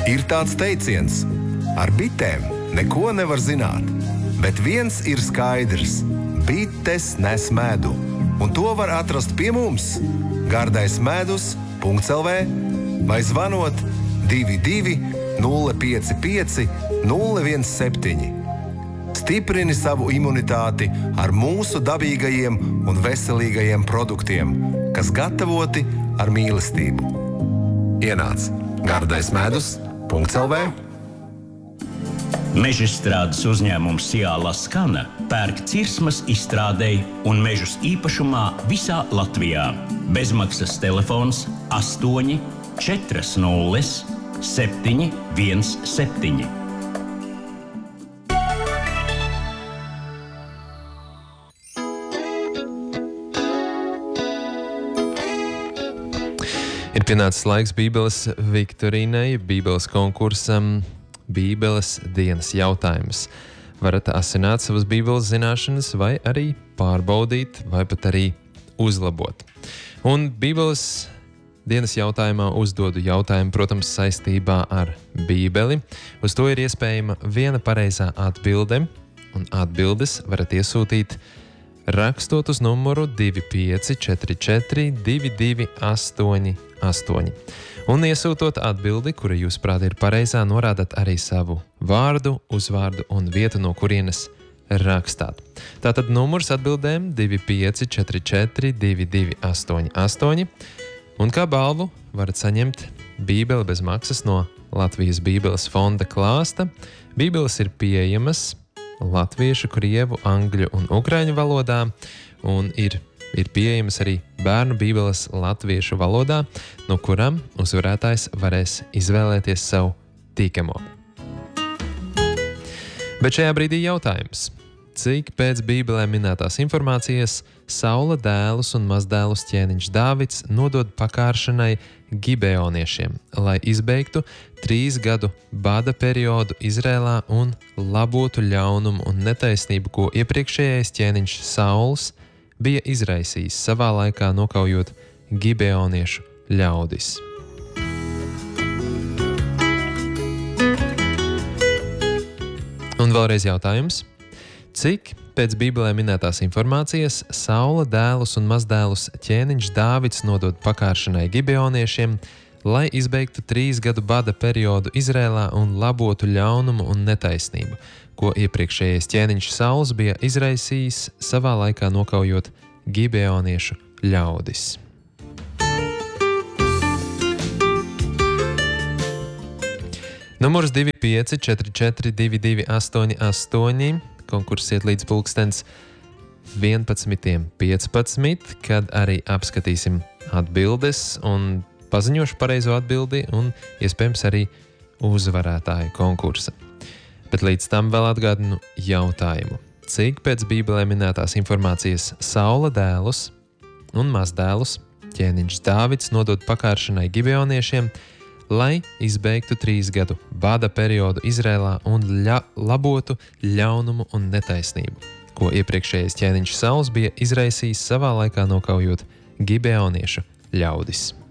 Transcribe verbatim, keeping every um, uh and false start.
Ir tāds teiciens, ar bitēm neko nevar zināt, bet viens ir skaidrs – bites nes medu, un to var atrast pie mums gardaismedus punkts el vē vai zvanot divi divi nulle pieci pieci nulle viens septiņi. Stiprini savu imunitāti ar mūsu dabīgajiem un veselīgajiem produktiem, kas gatavoti ar mīlestību. Ienāc gardaismedus punkts el vē. Mežstrādes uzņēmums Ciāla Skana pērk cirsmas izstrādei un mežus īpašumā visā Latvijā. Bezmaksas telefons astoņi četri nulle septiņi viens septiņi. Ir pienācis laiks Bībeles viktorīnai, Bībeles konkursam, Bībeles dienas jautājums. Varat asināt savas Bībeles zināšanas vai arī pārbaudīt, vai pat arī uzlabot. Un Bībeles dienas jautājumā uzdodu jautājumu, protams, saistībā ar Bībeli. Uz to ir iespējama viena pareizā atbilde, un atbildes varat iesūtīt rakstot uz numuru divi pieci četri četri divi divi astoņi astoņi. Un iesūtot atbildi, kura jūs prāt ir pareizā, norādat arī savu vārdu, uzvārdu un vietu, no kurienes rakstāt. Tātad numurs atbildēm divi pieci četri četri divi divi astoņi astoņi. Un kā balvu varat saņemt Bībeli bez maksas no Latvijas Bībeles fonda klāsta. Bībeles ir pieejamas latviešu, krievu, angļu un ukraiņu valodā, un ir, ir pieejamas arī bērnu bībeles latviešu valodā, no kurām uzvarētājs varēs izvēlēties savu tīkamo. Bet šajā brīdī jautājums. Cik pēc Bībelē minētās informācijas Saula dēlus un mazdēlus ķēniņš Dāvids nodod pakāršanai gibeoniešiem, lai izbeigtu trīs gadu bada periodu Izrēlā un labotu ļaunumu un netaisnību, ko iepriekšējais ķēniņš Sauls bija izraisījis savā laikā nokaujot gibeoniešu ļaudis. Un vēlreiz jautājums. Cik pēc Bībelē minētās informācijas Saula dēlus un mazdēlus ķēniņš Dāvids nodod pakāršanai gibeoniešiem, lai izbeigtu trīs gadu bada periodu Izrēlā un labotu ļaunumu un netaisnību, ko iepriekšējais ķēniņš Sauls bija izraisījis savā laikā nokaujot gibeoniešu ļaudis. Numurs divi pieci četri četri divi divi astoņi astoņi. Konkurss iet līdz pulkstens vienpadsmit piecpadsmit, kad arī apskatīsim atbildes un paziņošu pareizo atbildi un iespējams arī uzvarētāju konkursa. Bet līdz tam vēl atgādinu jautājumu. Cik pēc Bībelē minētās informācijas Saula dēlus un mazdēlus ķēniņš Dāvids nodod pakāršanai gibeoniešiem, lai izbeigtu trīs gadu bada periodu Izrēlā un ļa, labotu ļaunumu un netaisnību, ko iepriekšējais ķēniņš Sauls bija izraisījis savā laikā nokaujot gibeoniešu ļaudis.